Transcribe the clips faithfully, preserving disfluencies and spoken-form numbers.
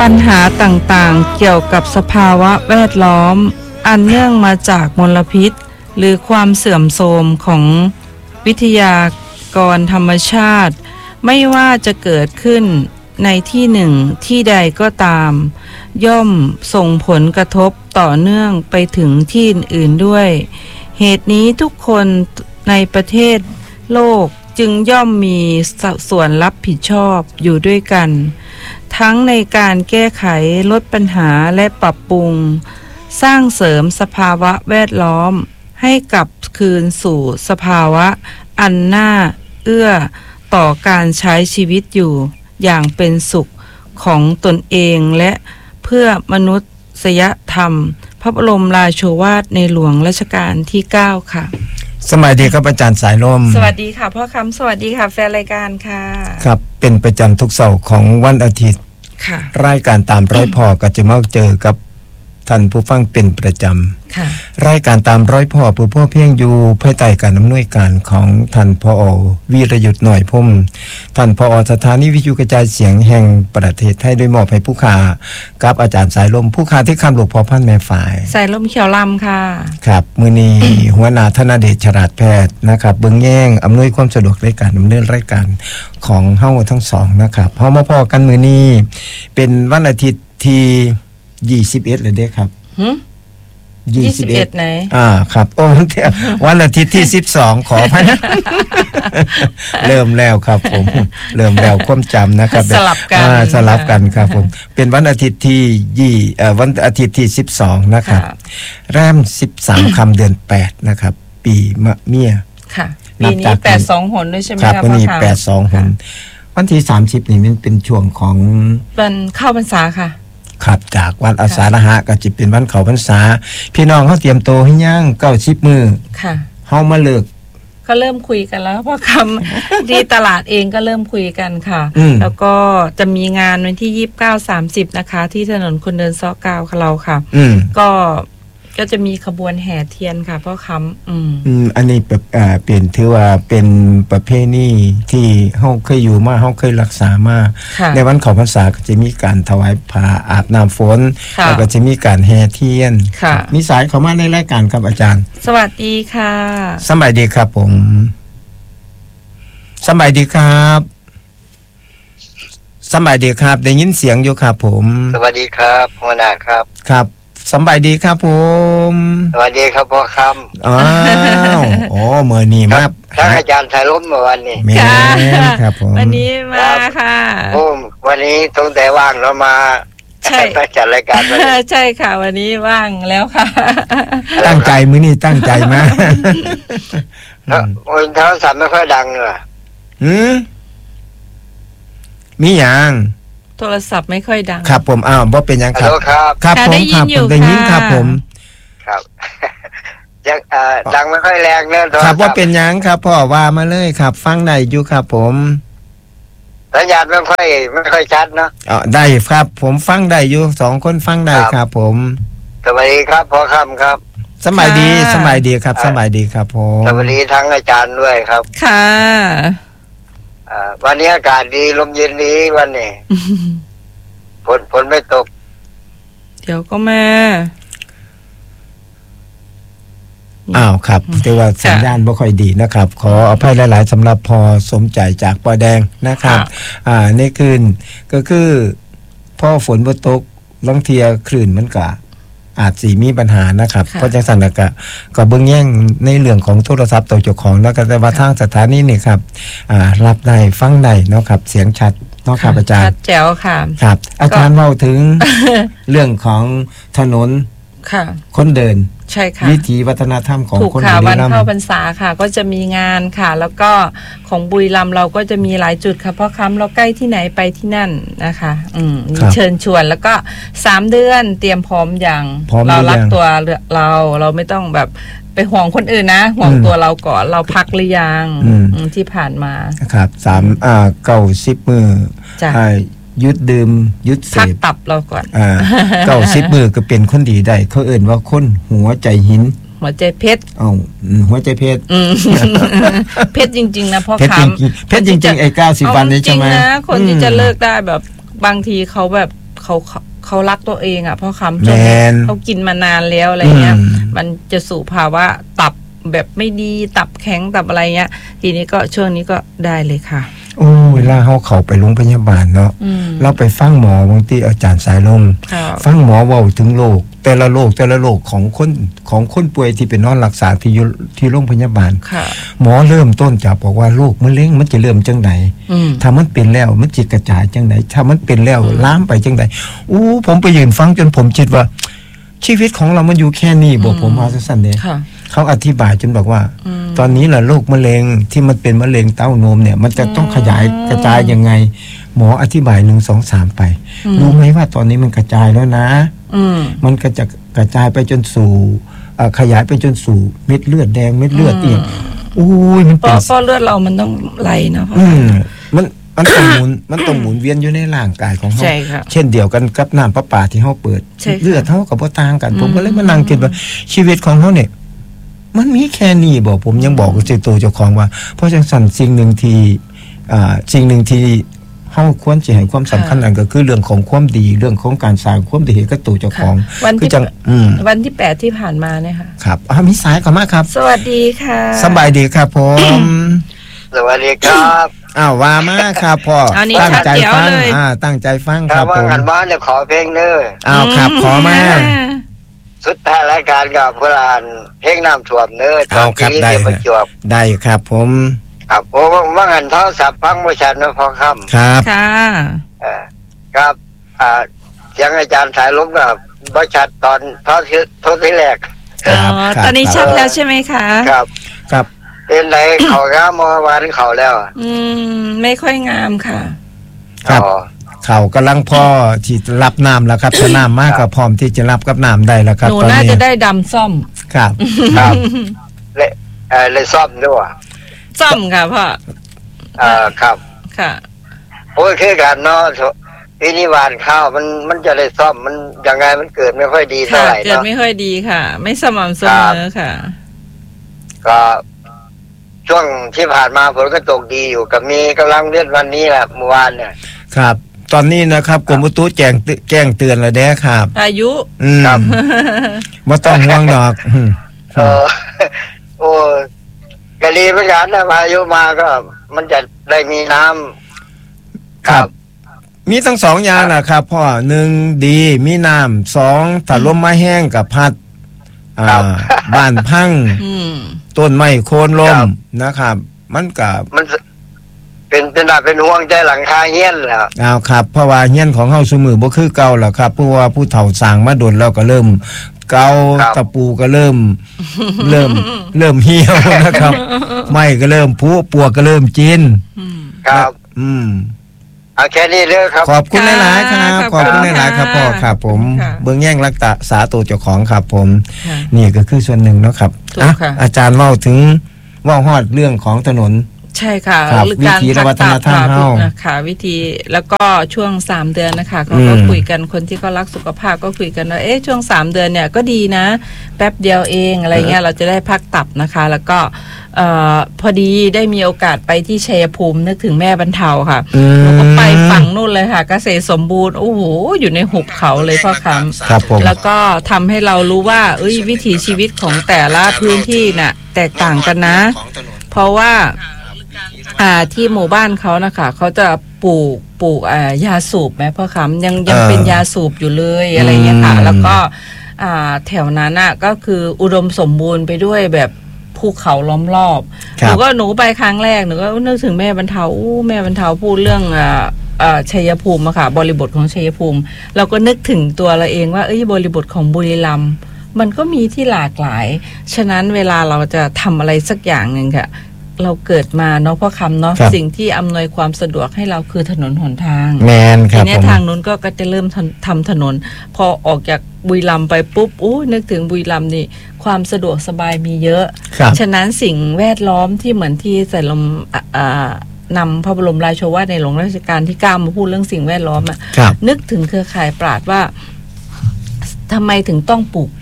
ปัญหาต่างๆเกี่ยวกับสภาวะแวดล้อมอันเนื่องมาจากมลพิษหรือความเสื่อมโทรมของวิทยากรธรรมชาติไม่ว่าจะเกิดขึ้นในที่หนึ่งที่ใดก็ตามย่อมส่งผลกระทบต่อเนื่องไปถึงที่อื่นๆด้วยเหตุนี้ทุกคนในประเทศโลกจึงย่อมมีส่วนรับผิดชอบอยู่ด้วยกันทั้งในการแก้ไขลดปัญหาและปรับปรุงสร้างเสริมสภาวะแวดล้อมให้กลับคืนสู่สภาวะอันน่าเอื้อต่อการใช้ชีวิตอยู่อย่างเป็นสุขของตนเองและเพื่อมนุษยธรรมพระบรมราโชวาทในหลวงรัชกาลที่เก้าค่ะสวัสดีครับอาจารย์สายลมสวัสดีค่ะพ่อคำสวัสดีค่ะแฟนรายการค่ะครับเป็นประจำทุกเสาร์ของวันอาทิตย์ค่ะรายการตามร้อยพ่อก็จะมาเจอกับท่านผู้ฟังเป็นประจำรายการตามร้อยพ่อผู้พ่อเพียงอยู่ภายใต้การอำนวยการของท่านผอ.วีรยุทธ์หน่อยพุ่มท่านผอ.สถานีวิทยุกระจายเสียงแห่งประเทศไทยโดยมอบให้ผู้ค้ากับอาจารย์สายลมผู้ค้าที่คำหลวงพ่อพันแม่ฝ่ายสายลมเขียวลำค่ะครับมื้อนี้ หัวหน้าธนเดชฉลาดแพทย์นะครับเบิ่งแย่งอำนวยความสะดวกในการดำเนินรายการของเฮาทั้งสองนะครับเฮามาพอกันมื้อนี้เป็นวันอาทิตย์ที่ยี่สิบเอ็ดเลยเด้ครับหึยี่สิบเอ็ดไหนอ่าครับโอ้วันอาทิตย์ที่สิบสองขอพะนะ เริ่มแล้วครับผมเริ่มแล้วความจำนะครับสลับกันอ่าสลับกันครับผมเป็นวันอาทิตย์ที่ยี่เอ่อวันอาทิตย์ที่สิบสองนะครับแรมสิบสามค่ำเดือนแปดนะครับปีมะเมียค่ะปีนี้แปดสิบสองหนด้วยใช่มั้ยครับวันนี้แปดสิบสองหนวันที่สามสิบนี่มันเป็นช่วงของวันเข้าพรรษาค่ะครับจากวันอาสาฬหะก็จะเป็นวันเข้าพรรษาพี่น้องเฮาเตรียมตัวให้ย่างเก้าสิบมื้อค่ะเฮามาเลิกก็เริ่มคุยกันแล้วเพราะคำที่ตลาดเองก็เริ่มคุยกันค่ะแล้วก็จะมีงานวันที่ยี่สิบเก้า สามสิบนะคะที่ถนนคนเดินซ้อเก้าของเราค่ะก็ก็จะมีขบวนแห่เทียนค่ะพ่อคำอืมอืมอันนี้แบบอ่าเปลี่ยนถือว่าเป็นประเพณีที่เฮาเคยอยู่มาเฮาเคยรักษามาในวันเข้าพรรษาก็จะมีการถวายผ้าอาบน้ำฝนแล้วก็จะมีการแห่เทียนมีสายเข้ามาในรายการครับอาจารย์สวัสดีค่ะสบายดีครับผมสบายดีครับสบายดีครับได้ยินเสียงอยู่ครับผมสวัสดีครับหัวหน้าครับครับสบายดีครับผมสวัสดีครับพ่อคำอ้าวโอ้เมื่อนี้มาท่านอาจารย์สายลมเมื่อวันนี้ครับผมวันนี้มาค่ะโอ้วันนี้ตั้งแต่ว่างเรามาใช่จัดรายการใช่ค่ะวันนี้ว่างแล้วค่ะตั้งใจมื้อนี้ตั้งใจมากแล้วโอ้ยโทรศัพท์ไม่ค่อยดังเลยหืมมีหยังโทรศัพท์ไม่ค่อยดังครับผมอ้าวบ่เป็นหยังครับครับครับผมครับผมได้ยินครับผมครับจะเอ่อดังไม่ค่อยแรงเนอะครับว่าเป็นหยังครับพ่อว่ามาเลยครับฟังได้อยู่ครับผมสัญญาณไม่ค่อยไม่ค่อยชัดเนาะอ๋อได้ครับผมฟังได้อยู่สองคนฟังได้ครับผมสวัสดีครับพ่อคำครับสบายดีสบายดีครับสบายดีครับผมสวัสดีทั้งอาจารย์ด้วยครับค่ะอ่าวันนี้อากาศดีลมเย็นดีวันนี้ฝนฝนไม่ตกเดี๋ยวก็มาอ้าวครับแต่ว่าสัญญาณไม่ค่อยดีนะครับขออภัยหลายๆสำหรับพอสมใจจากปอแดงนะครับอ่าในคืนก็คือพ่อฝนบ่ตกลังเทียคลื่นมันก็อาจสิมีปัญหานะครับเพราะจังซั่นน่ะก็ก็เบิ่งแย่งในเรื่องของโทรศัพท์ตัวเจ้าของแล้วก็แต่ว่าทางสถานีนี่ครับอ่ารับได้ฟังได้เนาะครับเสียงชัดเนาะครับอาจารย์ชัดแจ๋วค่ะครับอาจารย์เว้าถึงเรื่องของถนนค่ะคนเดินใช่ค่ะวิถีวัฒนธรรมของคนบุรีรัมย์วันเข้าพรรษาค่ะก็จะมีงานค่ะแล้วก็ของบุรีรัมย์เราก็จะมีหลายจุดค่ะเพราะคำเราใกล้ที่ไหนไปที่นั่นนะคะอืมเชิญชวนแล้วก็สามเดือนเตรียมพร้อมอย่างเรารักตัวเราเราไม่ต้องแบบไปห่วงคนอื่นนะห่วงตัวเราก่อนเราพักหรือยังที่ผ่านมาครับสามอ่าเก้าสิบมื้อใช่ยุดดื่มยุดเสพพักตับเราก่อนอ่าเก้าสิบมื้อก็เป็นคนดีได้เขาเอิ้นว่าคนหัวใจหินหัวใจเพชรอ้าวหัวใจเพชรเพชรจริงๆนะพ่อคำเพชรจริงๆไอ้เก้าสิบวันนี้ใช่มั้ยนะคนที่จะเลิกได้แบบบางทีเขาแบบเขเขาเขาเขารักตัวเองอ่ะเพราะคำแมจนนเขากินมานานแล้วอะไรเงี้ยอืมมันจะสู่ภาวะตับแบบไม่ดีตับแข็งตับอะไรเงี้ยทีนี้ก็ช่วงนี้ก็ได้เลยค่ะโอ้เวลาเฮาเข้าไปโรงพยาบาลเนาะอืมเราไปฟังหมอบางทีอาจารย์สายลมค่ะฟังหมอเว้าถึงโรคแต่ละโรคแต่ละโรคของคนของคนป่วยที่เป็นนอนรักษาที่อยู่ที่โรงพยาบาลค่ะหมอเริ่มต้นจากบอกว่าโรคมะเร็งมันจะเริ่มจังไดอืมถ้ามันเป็นแล้วมันจะกระจายจังไดถ้ามันเป็นแล้วลามไปจังไดอู้ผมไปยืนฟังจนผมคิดว่า ชีวิตของเรามันอยู่แค่นี้บ่ผมว่าซั่นเด้ค่ะเขาอธิบายจนบอกว่าอืมตอนนี้แหละโรคมะเร็งที่มันเป็นมะเร็งเต้านมเนี่ย มันจะต้องขยายอืมกระจายยังไง หมออธิบายหนึ่งสองสามไปอืมรู้ไหมว่าตอนนี้มันกระจายแล้วนะอืมมันก็จะกระจายไปจนสู่เอ่อขยายไปจนสู่เม็ดเลือดแดงเม็ดเลือดอืมเอียงอุ้ยมันเพเป็นราะเพราะเลือดเรามันต้องไหลเนาะอืมมันมันต้องหมุนมันต้องหมุนเวียนอยู่ในร่างกายของเราใช่ค่ะเช่นเดียวกันกับน้ำประปาที่เฮาเปิดใช่ค่ะเลือดเฮากับบ่ต่างกัน ผมอืมก็เลยมานั่งคิดว่าชีวิตของเฮาเนี่ยมันมีแค่นี้บ่ผมยังบอกกับตัวเจ้าของว่า เพราะฉะนั้นสิ่งหนึ่งที่อ่าสิ่งหนึ่งที่เฮาควรสิให้ความสำคัญนั่นก็คือเรื่องของความดีเรื่องของการสร้างความดีให้กับตัวเจ้าของค่ะวันที่คือจังอืมวันที่แปดที่ผ่านมาเนี่ยค่ะครับอ่ามีสายเข้ามาครับสวัสดีค่ะสบายดีครับผมสวัสดีครับอ้าวว่ามาครับพ่ออันนี้ตั้งใจชัดเจ๋วฟังเลยอ่าตั้งใจฟังคถ้ารับว่าผมงันบ้านจะขอเพลงเนื้ออ้าวครับขอมาสุดท้ายรายการกับเพื่อนเพลงน้ำท่วมเนื้อเอาครับได้เดียวประจวบได้ครับผมครับโอ้ว่างันเท่าสับพังประชันนะพอค่ครับค่ะำเอ่อครับอ่าเสียงอาจารย์สายลมกับประชัดตอนเท่าที่เท่าที่แรกคอ๋รับอครับตอนนี้ชัดแล้วใช่ไหมคะครับครับเป็นไรเขาก้ามอวานเขาแล้วอืมไม่ค่อยงามค่ะครับอ๋อเขากำลังพ่อที่รับน้ำแล้วครับถ้าน้ำมากก็พร้อมที่จะรับกับน้ำได้แล้วครับหนูตอนน่านี้จะได้ดำซ่อมครับครับเลยเอ่อเลยซ่อมด้วยซ่อมค่ะพ่อเอ่อครับค่ะโอ้ยคือการเนาะทีนี้หวานข้าวมันมันจะได้ซ่อมมันยังไงมันเกิดไม่ค่อยดีเท่าค่ะไหร่เกิดเนาะไม่ค่อยดีค่ะ ไม่สม่ำเสมอค่ะก็ช่วงที่ผ่านมาฝนก็ตกดีอยู่กับมีกำลังเลื่อนวันนี้แหละเมื่อวานเนี่ยครับ ตอนนี้นะครับกรมอุตุแจ้งเตืแจ้งเตือนแล้วเด้อครับอายุอืมครับบ่ต้องห่วงดอกอืมเออ โอ้ยกะลีเหมือนกันนะพายุมาก็ มันจะได้มีน้ำครับ มีทั้งสองอย่างนะครับพ่อหนึ่งดีมีน้ำสองถ้าลมมาแห้งกับพัดอ่าบ้านพังอืมต้นไม้โคนลมนะครับ มันกับมันเป็นเป็นแบบเป็นห่วงใจหลังคาเฮี้ยนแหละเอาครับเพราะว่าเฮียนของเฮาซุมือบ่คือเก่าแล้วครับเพราะว่าผู้เฒ่าสร้างมาดนแล้วก็เริ่ม เก่าตะปูก็เริ่ม เริ่ม เริ่มเหี่ยวนะครับ ไม้ก็เริ่มผุปวกก็เริ่มจีนอืมครับอืมเอาแค่นี้เลยครับขอบคุณหลายๆครับค่ะขอบคุณขอบคุณหลายๆครับพ่อค่ะครับ ผมค่ะเบิ่งแย่งรักษาตัวเจ้าของครับ ผมค่ะนี่ก็คือส่วนหนึ่งเนาะครับถูกอ่ะค่ะอาจารย์เล่าถึงเว่าฮอดเรื่องของถนนใช่ค่ะครับหรือการวิธีและวัฒนธรรมพักเฮาตับค่ะวิธีแล้วก็ช่วงสามเดือนนะคะเขาก็อืมคุยกันคนที่เขารักสุขภาพก็คุยกันว่าเอ๊ะช่วงสามเดือนเนี่ยก็ดีนะ แป๊บเดียวเองอะไรเงี้ยเราจะได้พักตับนะคะ แล้วก็เอ่อพอดีได้มีโอกาสไปที่ชัยภูมินึกถึงแม่บรรเทาค่ะอืมเราก็ไปฝั่งนู่นเลยค่ะเกษตรสมบูรณ์โอ้โหอยู่ในหุบเขาเลยพ่อคำครับผมแล้วก็ทำให้เรารู้ว่าเอ้ยวิถีชีวิตของแต่ละพื้นที่น่ะแตกต่างกันนะ เพราะว่าอ่าที่หมู่บ้านเขานะคะเขาจะปลูกปลูกอ่ายาสูบไหมพ่อคำยังยังเออเป็นยาสูบอยู่เลยอะไรเงี้ยค่ะอืมแล้วก็อ่าแถวนั้นน่ะก็คืออุดมสมบูรณ์ไปด้วยแบบภูเขาล้อมรอบหครันูบก็หนูไปครั้งแรกหนูก็นึกถึงแม่บรรเทาอู้แม่บรรเทาพูดเรื่องอ่าอ่าชัยภูมิอะค่ะบริบทของชัยภูมิ เราก็นึกถึงตัวเราเองว่าเอ้ยบริบทของบุรีรัมย์มันก็มีที่หลากหลาย ฉะนั้นเวลาเราจะทำอะไรสักอย่างหนึ่งค่ะ เราเกิดมาเนาะพ่อคำเนาะครับสิ่งที่อำนวยความสะดวกให้เราคือถนนหนทางแมนคทีรับเนี้ผยมทางนู้นก็ก็จะเริ่มทำทำถนน พอออกจากบุรีรัมย์ไปปุ๊บอู้นึกถึงบุรีรัมย์นี่ความสะดวกสบายมีเยอะครับฉะนั้นสิ่งแวดล้อมที่เหมือนที่ใส่ลมอ่าอ่านำพระบรมราโชวาทในหลวงรัชกาลที่เก้ามาพูดเรื่องสิ่งแวดล้อมอะครับนึกถึงเครือข่ายปราชญ์ว่าทำไมถึงต้องปลูกป่า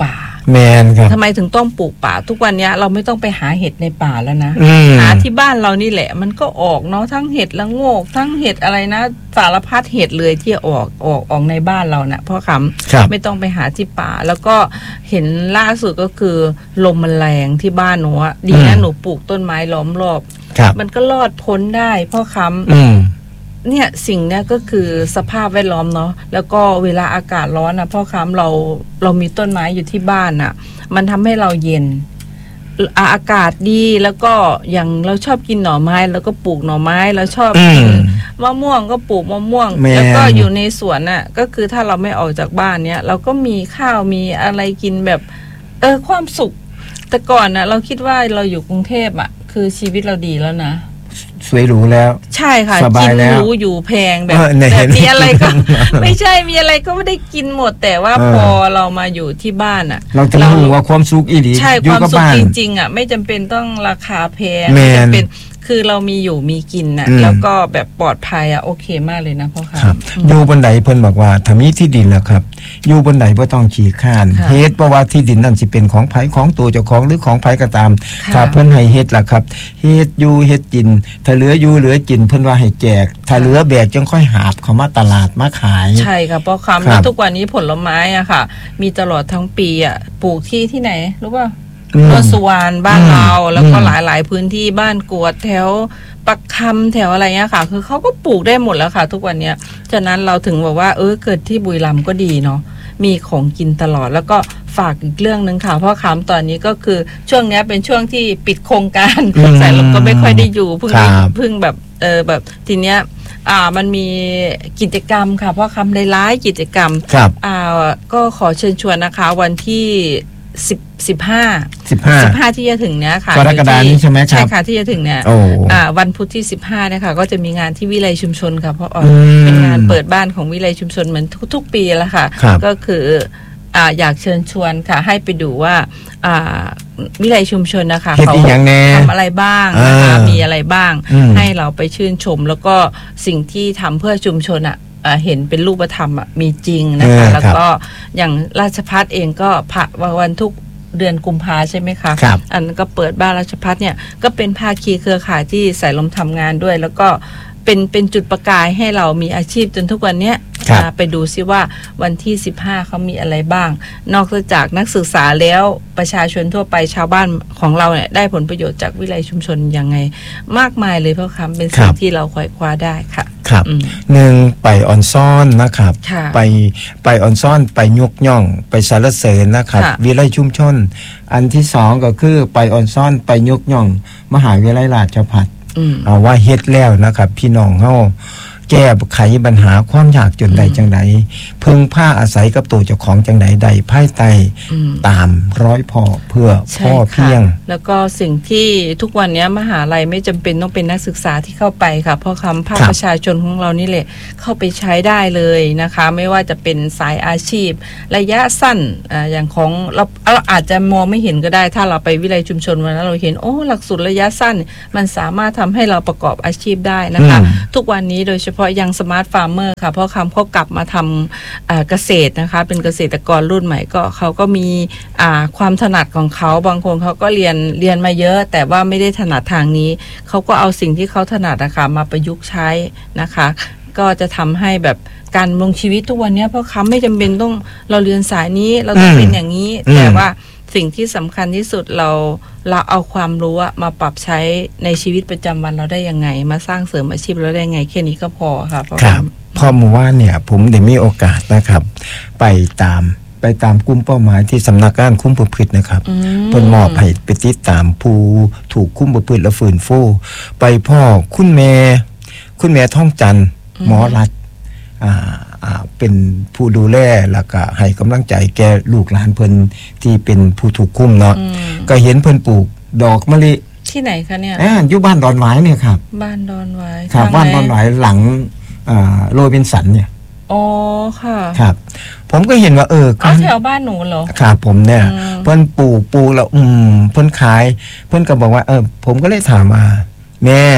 แมนครับทำไมถึงต้องปลูกป่าทุกวันนี้เราไม่ต้องไปหาเห็ดในป่าแล้วนะหาที่บ้านเรานี่แหละมันก็ออกเนาะทั้งเห็ดละโงกทั้งเห็ดอะไรนะสารพัดเห็ดเลยที่ออกออกออกในบ้านเรานะเพราะคำไม่ต้องไปหาที่ป่าแล้วก็เห็นล่าสุดก็คือลมมันแรงที่บ้านหนูอะดีนะหนูปลูกต้นไม้ล้อมรอบมันก็รอดพ้นได้เพราะคำเนี่ยสิ่งเนี้ยก็คือสภาพแวดล้อมเนาะแล้วก็เวลาอากาศร้อนนะพ่อค้ำเราเรามีต้นไม้อยู่ที่บ้านอ่ะมันทำให้เราเย็นอากาศดีแล้วก็อย่างเราชอบกินหน่อไม้แล้วก็ปลูกหน่อไม้เราชอบกินมะม่วงก็ปลูกมะม่วงแล้วก็อยู่ในสวนน่ะก็คือถ้าเราไม่ออกจากบ้านเนี้ยเราก็มีข้าวมีอะไรกินแบบเออความสุขแต่ก่อนน่ะเราคิดว่าเราอยู่กรุงเทพอ่ะคือชีวิตเราดีแล้วนะสวยหรูแล้วใช่ค่ะกินหรูอยู่แพงแบบแบบมีอะไรก็ไม่ใช่มีอะไรก็ไม่ได้กินหมดแต่ว่าพอเรามาอยู่ที่บ้านอ่ะเราจะรู้ว่าความสุขอีหลีใช่ความสุขจริงๆอ่ะไม่จำเป็นต้องราคาแพงไม่จำเป็นคือเรามีอยู่มีกินน่ะแล้วก็แบบปลอดภัยอ่ะโอเคมากเลยนะพ่อค่ะอยู่บนไหนเพิ่นบอกว่าถ้ามีที่ดินแล้วครับอยู่บนไหนบ่ต้องขี้ข้านเฮ็ดเพราะว่าที่ดินนั่นสิเป็นของไผของตัวเจ้าของหรือของไผก็ตามถ้าเพิ่นให้เฮ็ดล่ะครับเฮ็ดอยู่เฮ็ดกินถ้าเหลืออยู่เหลือกินเพิ่นว่าให้แจกถ้าเหลือแบกจังค่อยหาบเข้ามาตลาดมาขายใช่ค่ะพ่อค่ะแล้วทุกวันนี้ผลไม้อ่ะค่ะมีตลอดทั้งปีอ่ะปลูกที่ที่ไหนรู้ป่ะนนสุวรรณบ้านเราแล้วก็หลายๆพื้นที่บ้านกวดแถวปักคำแถวอะไรเงี้ยค่ะคือเขาก็ปลูกได้หมดแล้วค่ะทุกวันเนี้ยฉะนั้นเราถึงบอกว่าเออเกิดที่บุรีรัมย์ก็ดีเนาะมีของกินตลอดแล้วก็ฝากอีกเรื่องนึงค่ะเพราะคำตอนนี้ก็คือช่วงนี้เป็นช่วงที่ปิดโครงการสายลมก็ไม่ค่อยได้อยู่เพิ่งเพิ่งแบบเออแบบทีเนี้ยอ่ามันมีกิจกรรมค่ะเพราะคำหลายๆกิจกรรมอ่าก็ขอเชิญชวนนะคะวันที่สิบสิบห้าสิบห้าสิบห้าที่จะถึงเนี้ยค่ะกรกฎาคมนี้ใช่ไหมครับใช่ค่ะที่จะถึงเนี้ยอ่าวันพุธที่สิบห้าเนี่ยค่ะก็จะมีงานที่วิไลชุมชนค่ะเพราะเป็นงานเปิดบ้านของวิไลชุมชนเหมือนทุกๆปีแล้วค่ะก็คืออ่าอยากเชิญชวนค่ะให้ไปดูว่าอ่าวิไลชุมชนนะคะเขาทำอะไรบ้างนะคะมีอะไรบ้างให้เราไปชื่นชมแล้วก็สิ่งที่ทำเพื่อชุมชนอ่ะเห็นเป็นรูปธรรมมีจริงนะคะแล้วก็อย่างราชภัฏเองก็พระวันทุกเดือนกุมภาใช่ไหมคะอันนั้นก็เปิดบ้านราชภัฏเนี่ยก็เป็นภาคีเครือข่ายที่สายลมทำงานด้วยแล้วก็เป็นเป็นจุดประกายให้เรามีอาชีพจนทุกวันเนี้ยไปดูซิว่าวันที่สิบห้าเขามีอะไรบ้างนอกจากนักศึกษาแล้วประชาชนทั่วไปชาวบ้านของเราเนี่ยได้ผลประโยชน์จากวิไลชุมชนยังไงมากมายเลยเพราะคำเป็นสิ่งที่เราคอยคว้าได้ค่ะครับหนึ่งไปออนซ่อนนะครับไปไปออนซ่อนไปยกย่องไปสรรเสริญนะครับวิไลชุมชนอันที่สองก็คือไปออนซ่อนไปยกย่องมหาวิทยาลัยราชภัฏเอาว่าเฮ็ดแล้วนะครับพี่น้องเฮาแก้ไขปัญหาความยากจนใดจังใดพึ่งผ้าอาศัยกับตัวเจ้าของจังใดใดภายใต้ตามร้อยพ่อเพื่อพ่อเพียงแล้วก็สิ่งที่ทุกวันนี้มหาลัยไม่จำเป็นต้องเป็นนักศึกษาที่เข้าไปค่ะเพราะคำภาคประชาชนของเรานี่แหละเข้าไปใช้ได้เลยนะคะไม่ว่าจะเป็นสายอาชีพระยะสั้นอ่าอย่างของเราเราอาจจะมองไม่เห็นก็ได้ถ้าเราไปวิไลชุมชนวันนั้นเราเห็นโอ้หลักสูตรระยะสั้นมันสามารถทำให้เราประกอบอาชีพได้นะคะทุกวันนี้โดยเฉพาะยังสมาร์ทฟาร์มเมอร์ค่ะเพราะคำเขากลับมาทำเกษตรนะคะเป็นเกษตรกรรุ่นใหม่ก็เขาก็มีความถนัดของเขาบางคนเขาก็เรียนเรียนมาเยอะแต่ว่าไม่ได้ถนัดทางนี้เขาก็เอาสิ่งที่เขาถนัดนะคะมาประยุกต์ใช้นะคะก็จะทำให้แบบการลงชีวิตทุกวันนี้เพราะเขาไม่จำเป็นต้องเราเรียนสายนี้เราต้องเป็นอย่างนี้แต่ว่าสิ่งที่สำคัญที่สุดเราเราเอาความรู้มาปรับใช้ในชีวิตประจำวันเราได้ยังไงมาสร้างเสริมอาชีพเราได้ยังไงแค่นี้ก็พอค่ะครับพอมาว่าเนี่ยผมได้มีโอกาสนะครับไปตามไปตามกลุ่มเป้าหมายที่สำนักงานคุ้มประพฤตินะครับเพิ่นมอบให้ไปติดตามผู้ถูกคุ้มประพฤติและฟื้นฟูไปพ่อคุณแม่คุณแม่ท่องจันทร์หมอรัฐอ่าอ่าเป็นผู้ดูแลแล้วก็ให้กำลังใจแก่ลูกหลานเพิ่นที่เป็นผู้ถูกคุ้มเนาะก็เห็นเพิ่นปลูกดอกมะลิที่ไหนคะเนี่ยอ่าอยู่บ้านดอนหวายเนี่ยครับบ้านดอนหวายครับบ้านดอนหวายหลังอ่าโรบินสันเนี่ยอ๋อค่ะครับผมก็เห็นว่าเอออ๋อแถวบ้านหนูเหรอครับผมเนี่ยเพิ่นปลูกปลูกแล้วอืมเพิ่นขายเพิ่นก็บอกว่าเออผมก็เลยถามว่าแม่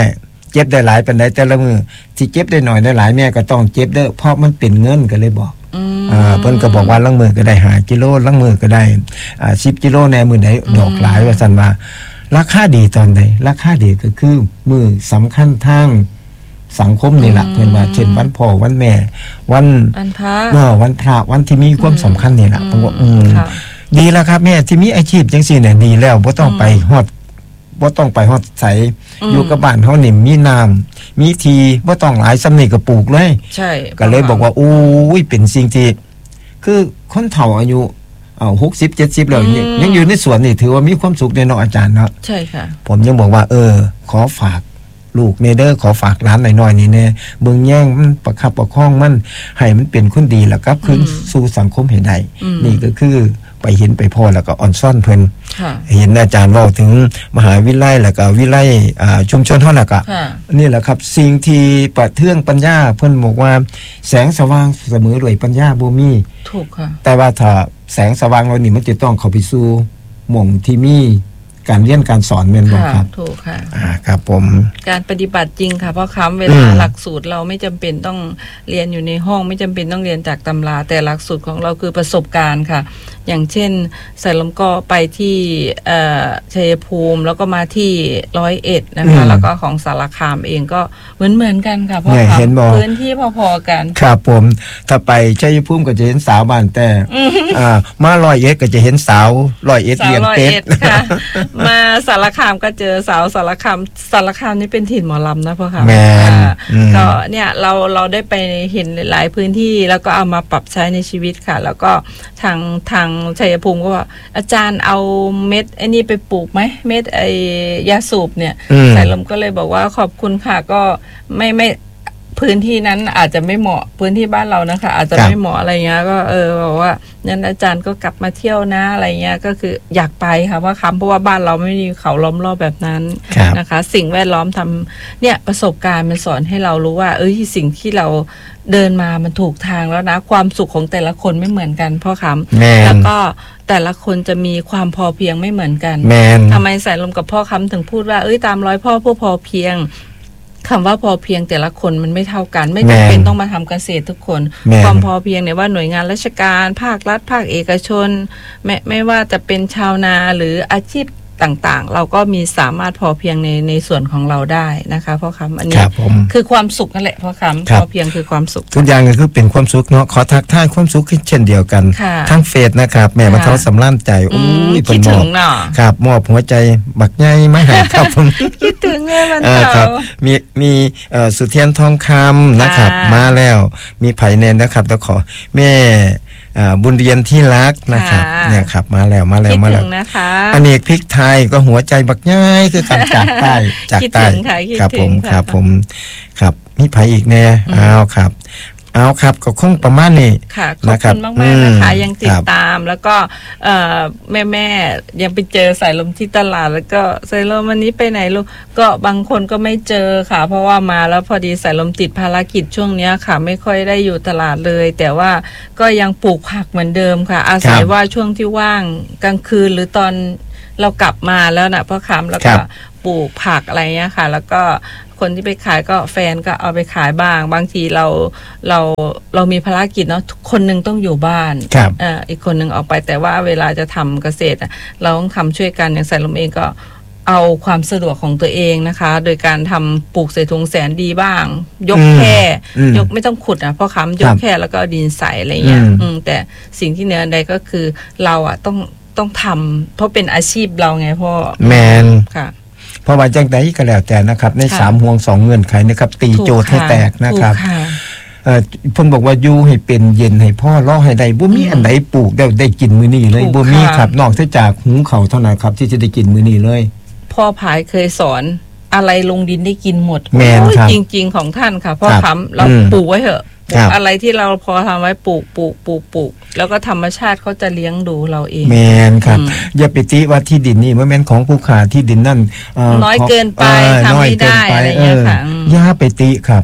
เจ็บได้หลายปานใดแต่ละมือที่เจ็บได้หน่อยได้หลายแม่ก็ต้องเจ็บเด้อเพราะมันเป็นเงินก็เลยบอกอ่าเพิ่นก็บอกว่าลังมือก็ได้ห้ากิโลลังมือก็ได้อ่าสิบกิโลแน่มื้อใดดอกหลายว่าซั่นว่าราคาดีตอนใดราคาดีก็คือมื้อสำคัญทางสังคมนี่ล่ะเพิ่นว่าเช่นวันพ่อวันแม่วันวันพระเนาะวันพระวันที่มีความสำคัญนี่ล่ะผมว่าอืมดีแล้วครับแม่ที่มีอาชีพจังซี่เนี่ยดีแล้วบ่ต้องไปฮอดบ่ต้องไปฮอดไสอยู่กับบ้านเฮานี่มีน้ำมีทีบ่ต้องหลายสำนี่ก็ปลูกเลยใช่ก็เลยบอกว่าโอ้ยเป็นสิ่งที่คือคนเฒ่าอายุเอ่อหกสิบ เจ็ดสิบแล้วนี่ยังอยู่ในสวนนี่ถือว่ามีความสุขแน่เนาะอาจารย์เนาะใช่ค่ะผมยังบอกว่าเออขอฝากลูกเนเด้อขอฝากร้านหน่อยๆนี่แน่เบิ่งแย่งมันประคับประคองมันให้มันเป็นคนดีแล้วก็คืนสู่สังคมให้ได้นี่ก็คือไปเห็นไปพอแล้วก็อ่อนซ่อนเพิ่นเห็นอาจารย์เว้าถึงมหาวิทยาลัยแล้วก็วิทยาลัยอ่าชุมชนเฮาแล้วก็นี่แหละครับสิ่งที่ประเทืองปัญญาเพิ่นบอกว่าแสงสว่างเสมอด้วยปัญญาบ่มีถูกค่ะแต่ว่าถ้าแสงสว่างเรานี่มันจะต้องเข้าไปสู่หม่องที่มีการเรียนการสอนแม่นบ่ครับถูกค่ะอ่าครับผมการปฏิบัติจริงค่ะเพราะคำเวลาหลักสูตรเราไม่จำเป็นต้องเรียนอยู่ในห้องไม่จำเป็นต้องเรียนจากตำราแต่หลักสูตรของเราคือประสบการณ์ค่ะอย่างเช่นสายลมก็ไปที่ชัยภูมิแล้วก็มาที่ร้อยเอ็ดนะคะแล้วก็ของสารคามเองก็เหมือนเหมือนกันค่ะเพราะพื้นที่พอๆกันครับผมถ้าไปชัยภูมิก็จะเห็นสาวบ้านแต่อ่ามาร้อยเอ็ดก็จะเห็นสาวร้อยเอ็ดเรียนเป็ดค่ะมาสารคามก็เจอสาวสารคามสารคามนี่เป็นถิ่นหมอลำนะพ่อค่ะก็เนี่ยเราเราได้ไปเห็นหลายพื้นที่แล้วก็เอามาปรับใช้ในชีวิตค่ะแล้วก็ทางทางชัยภูมิก็ว่าอาจารย์เอาเม็ดไอ้นี่ไปปลูกไหมเม็ดไอ้ยาสูบเนี่ยสายลมก็เลยบอกว่าขอบคุณค่ะก็ไม่ไม่พื้นที่นั้นอาจจะไม่เหมาะพื้นที่บ้านเรานะคะอาจจะไม่เหมาะอะไรเงี้ยก็เออบอกว่านั้นอาจารย์ก็กลับมาเที่ยวนะอะไรเงี้ยก็คืออยากไปค่ะว่าคำเพราะว่าบ้านเราไม่มีเขาล้อมรอบแบบนั้นนะคะสิ่งแวดล้อมทำเนี่ยประสบการณ์มันสอนให้เรารู้ว่าเอ้ยสิ่งที่เราเดินมามันถูกทางแล้วนะความสุขของแต่ละคนไม่เหมือนกันพ่อคำแล้วก็แต่ละคนจะมีความพอเพียงไม่เหมือนกันทำไมสายลมกับพ่อคำถึงพูดว่าเอ้ยตามร้อยพ่อผู้พอเพียงคำว่าพอเพียงแต่ละคนมันไม่เท่ากันไม่จำเป็นต้องมาทำเกษตรทุกคนความพอเพียงเนี่ยว่าหน่วยงานราชการภาครัฐภาคเอกชนไม่ไม่ว่าจะเป็นชาวนาหรืออาชีพต่างๆเราก็มีสามารถพอเพียงในในส่วนของเราได้นะคะพ่อคำอันนี้คือความสุขนั่นแหละพ่อคำพอเพียงคือความสุขทุกอย่างก็คือเป็นความสุขเนาะขอทักทายความสุขเช่นเดียวกันทั้งเฟซนะครับแม่มาเท่าสำล้านใจโอ้ยคิดถึงเนาะครับมอบหัวใจบักใหญ่มาให้ครับผมคิดถึงแม่มันเท่ามีมีสุเทียนทองคำนะครับมาแล้วมีไผ่เนนนะครับแล้วขอแม่บุญเรียนที่รักนะครับเนี่ยครับมาแล้วมาแล้วมาแล้วอเนกพริกไทยก็หัวใจบักง่ายคือการจากใต้จากใต้ครับผมครับผมครับมีไผอีกแน่อ้าวครับเอาครับก็คงประมาณนี้ค่ะขอบคุณมากมากนะคะยังติดตามแล้วก็แม่แม่ยังไปเจอสายลมที่ตลาดแล้วก็สายลมวันนี้ไปไหนลูกก็บางคนก็ไม่เจอค่ะเพราะว่ามาแล้วพอดีสายลมติดภารกิจช่วงนี้ค่ะไม่ค่อยได้อยู่ตลาดเลยแต่ว่าก็ยังปลูกผักเหมือนเดิมค่ะอาศัยว่าช่วงที่ว่างกลางคืนหรือตอนเรากลับมาแล้วนะพ่อคำแล้วก็ปลูกผักอะไรเงี้ยค่ะแล้วก็คนที่ไปขายก็แฟนก็เอาไปขายบ้างบางทีเราเราเรามีภารกิจเนาะคนนึงต้องอยู่บ้านอ่าอีกคนนึงออกไปแต่ว่าเวลาจะทำเกษตรเราต้องทำช่วยกันอย่างสายลมเองก็เอาความสะดวกของตัวเองนะคะโดยการทำปลูกใส่ถุงแสนดีบ้างยกแค่ยกไม่ต้องขุดอ่ะเพราะค้ำยกแค่แล้วก็ดินใส่อะไรเงี้ยแต่สิ่งที่เหนือใดก็คือเราอ่ะต้องต้องทำเพราะเป็นอาชีพเราไงพ่อแมนค่ะเพราะว่าจังใดก็แล้วแต่นะครับในสามห่วงสองเงื่อนไขนะครับตีโจทย์ให้แตกนะครับเอ่อเพิ่นบอกว่าอยู่ให้เป็นเย็นให้พ่อรอให้ได้บ่มีอันใดปลูกได้ได้กินมื้อนี้เลยบ่มีครับนอกจากหุงข้าวเท่านั้นครับที่จะได้กินมื้อนี้เลยพ่อผายเคยสอนอะไรลงดินได้กินหมดจริงๆของท่านค่ะพ่อค้ำเราปลูกไว้เถอะอะไรที่เราพอทำไว้ปลูกปลูกปลูกปลูกแล้วก็ธรรมชาติเขาจะเลี้ยงดูเราเองแมนครับอย่าไปติว่าที่ดินนี่ว่าแม่นของผู้ขาที่ดินนั่นน้อยเกินไปทำไม่ได้อะไรอย่างเงี้ยค่ะอย่าไปติครับ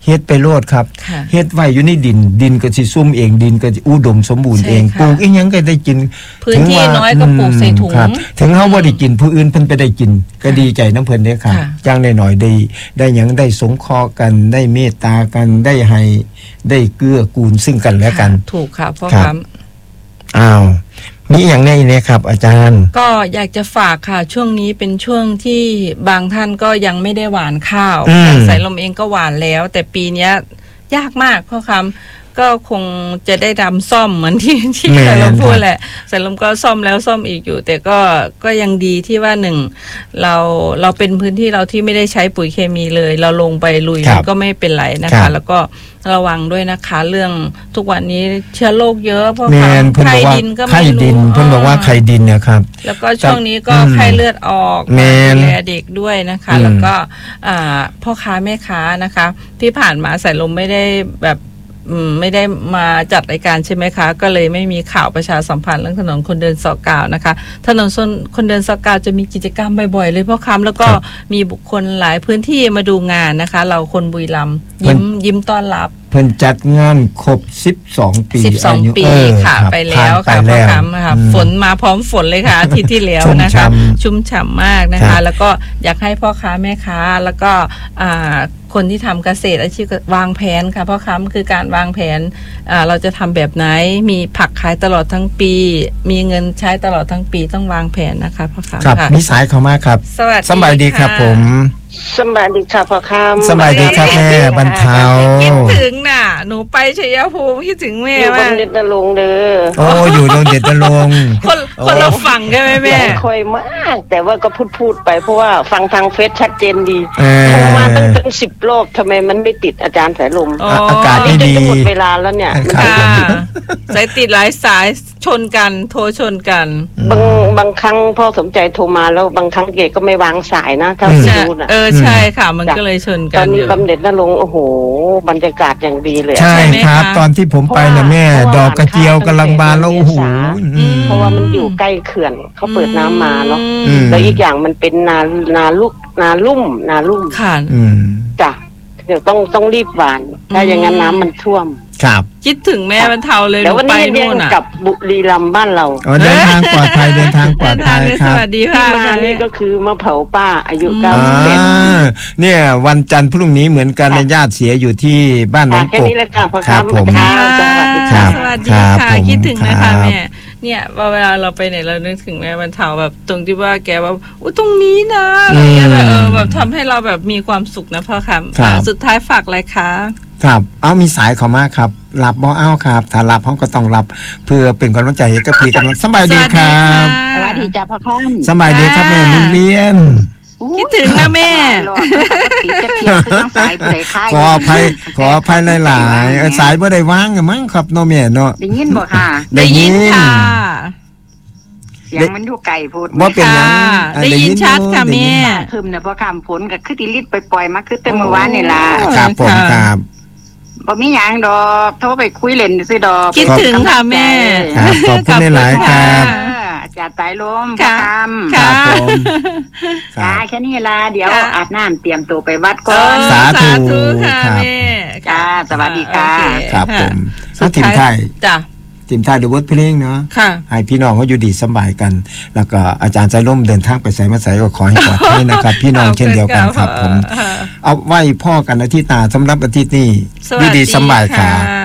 เฮ็ดไปโลดครับค่ะเฮ็ดไว้อยู่ในดินดินก็สิซุ่มเองดินก็สิอุดมสมบูรณ์ใช่เองค่ะปลูกอีหยังก็ได้กินพื้นที่น้อยก็ปลูกใส่ถุงครับถึงเฮาบ่ได้กินผู้อื่นเพิ่นไปได้กินก็ดีใจน้ำเพิ่นเด้อครับค่ะอย่างน้อยๆได้ได้หยังได้สงเคราะห์กันได้เมตตากันได้ให้ได้เกื้อกูลซึ่งกันและกันถูกค่ะพ่อครัคบ อ้าวมีอย่างแน่เนี่ยครับ อาจารย์ำก็อยากจะฝากค่ะ ช่วงนี้เป็นช่วงที่บางท่านก็ยังไม่ได้หวานข้าวอืมอย่างสายลมเองก็หวานแล้ว แต่ปีเนี้ยยากมากพ่อคำก็คงจะได้ดำซ่อมเหมือนที่ที่สายลมพูดแหละสายลมก็ซ่อมแล้วซ่อมอีกอยู่ แต่ก็ก็ยังดีที่ว่าหนึ่งเราเราเป็นพื้นที่เราที่ไม่ได้ใช้ปุ๋ยเคมีเลย เราลงไปลุยครับมันก็ไม่เป็นไรนะครัคะบแล้วก็ระวังด้วยนะคะ เรื่องทุกวันนี้เชื้อโรคเยอะพ่อแมนคำเพิ่นบอกว่าดินก็ไข้ไม่ดินรู้เพิ่นบอกว่าไข้ดินเนี่ยครับแล้วก็ช่วงนี้ก็อืมไข้เลือดออกแม่นดูแลเด็กด้วยนะคะอืมแล้วก็อ่าพ่อค้าแม่ค้านะคะ ที่ผ่านมาสายลมไม่ได้แบบอืมไม่ได้มาจัดรายการใช่ไหมคะ ก็เลยไม่มีข่าวประชาสัมพันธ์เรื่องถนนคนเดินซอกกาวนะคะ ถนนคนเดินซอกกาวจะมีกิจกรรมบ่อยๆเลยพ่อคำแล้วก็ครับมีบุคคลหลายพื้นที่มาดูงานนะคะ เราคนบุรีรัมย์ยิ้มยิ้มต้อนรับเพิ่นจัดงานครบสิบสองปีสิบสองายุปีเออค่ะรับไปแล้วค่ะผ่านพ่ไปอแล้วคำค่ะอืมฝนมาพร้อมฝนเลยค่ะ อาทิตย์ที่แล้วชุ่มนะคะฉ่ำชุ่มฉ่ำมากนะครัคะบแล้วก็อยากให้พ่อค้าแม่ค้า แล้วก็อ่าคนที่ทำเกษตรอาชีพก็วางแผนค่ะพ่อค้ำคือการวางแผนอ่าเราจะทำแบบไหนมีผักขายตลอดทั้งปี มีเงินใช้ตลอดทั้งปีต้องวางแผนนะคะพ่อค้ำครับค่ะมีสายเข้ามาครับสวัสดีสบายดีครับค่ะผมสบายดีค่ะพ่อคำสบายดีครับแม่บรรเทาคิดถึงน่ะ หนูไปชัยภูมิคิดถึงแม่อยู่บมาน กเด็ดนรงค์เด้อโอ้อยู่โรงเด็ดตะลงคนคนละฝั่งใช่ไหมแม่ไม่ค่อยมาก แต่ว่าก็พูดพูดๆไปเพราะว่าฟังทางเฟซชัดเจนดีเออโทรมาตั้งเป็นสิบรอบทำไมมันไม่ติดอาจารย์สายลมอ๋ออากาศนี่ไม่จะดีหมดเวลาแล้วเนี่ยมันครับค่ะสายติดหลายสายชนกัน โทรชนกันบางบางครั้งพ่อสมใจโทรมาแล้วบางครั้งเกก็ไม่วางสายนะถ้าอืมไม่ใช่รู้นะเออใช่ค่ะ มันก็เลยชนตกัอนนอนี้ยู่บำเหน็จนรงค์โอ้โห บรรยากาศอย่างดีเลยใช่ใช่ไหมครับคะตอนที่ผมไปนะแม่เพราะว่าดอกกระเจียวกำลังบานแล้วโอ้โหอืมเพราะว่ามันอยู่ใกล้เขื่อนเขาเปิดน้ำมาเนาะอืมแล้วอีกอย่างมันเป็นนานาลูกนาลุ่มนาลุ่มค่ะอืมจ้ะเดี๋ยวต้องต้องรีบหวานถ้าอย่างนั้นน้ำมันท่วมครับคิดถึงแม่บรรเทาเลยเดี๋ยววันไปนี้เรียนู่นนอ่ะกับบุรีรัมย์บ้านเราอ๋อเดินทางปลอดภัยเดินทางปลอดภัยเดินคทางรับสวัสดีที่ค่ะมานี่ก็คือมาเผาป้าอายุอืมเก้าอ่าสิบเอ็ดเนี่ยวันจันทร์พรุ่งนี้เหมือนกันค่ะญาติเสียอยู่ที่บ้านหน้องแค่กบนี้แหละค่ะพ่อครัค้าบผมค่ะสวัสดีครัค่ะบสวัสดีครับค่ะผมคิดถึงนะคะครับแม่เนี่ยเวลาเราไปไหนเรานึกถึงแม่บรรเทาแบบตรงที่ว่าแกว่าอุ้ตรงนี้นะอะไรเงี้ยแบบเออแบบทำให้เราแบบมีความสุขนะพ่อค่ะครับสุดท้ายฝากอะไรคะครับเอามีสายเข้ามาครับรับบ่เอาครับถ้ารับเขาก็ต้องรับเพื่อเป็นกำลังใจให้กับพี่กำลังสบายดีครับสวัสดีจ้าพ่อค้าสบายดีครับแม่มุนเวียนคิดถึงนะแม่ขออภัยขออภัยหลายๆเออสายบ่ได้ว่างอะมั้งครับเนาะแม่เนาะได้ยินบ่ค่ะได้ยินค่ะเสียงมันอยู่ไกลพูดบ่เป็นหยังค่ะอ่ะได้ยินชัดค่ะได้ยินแม่คืมนะบ่คำฝนก็คือติลิดไปปล่อยๆมาคือแต่เมื่อวานนี่ล่ะครับผมค่ะครับบ่มีหยังดอกโทรไปคุยเล่นซื่อดอกคิดถึงค่ะแม่ครับขอบคุณหลายๆครับเอออาจารย์สายลมค่ะคำครับผมคจ้ารับแค่นี้ล่ะเดี๋ยวค่ะอาบน้ำเตรียมตัวไปวัดก่เอออนสาธุค่ะครับแม่จ้าสวัสดีค่ะโอเครับผมสุดทีมไทท้ายยจ้ะทีมไทยดูบทเพลงเนาะค่ะให้พี่น้องเขาอยู่ดีสบายกัน แล้วก็อาจารย์ใจร่มเดินทางไปใส่มาใส่ก็ขอให้ปลอดภัยนะครับ พี่น้องเช่นเดียวกันครับผม เอาไว้พ่อกันอาทิตย์หน้าสำหรับอาทิตย์นี้สวัสดีดีๆสบายค่ะค่ะ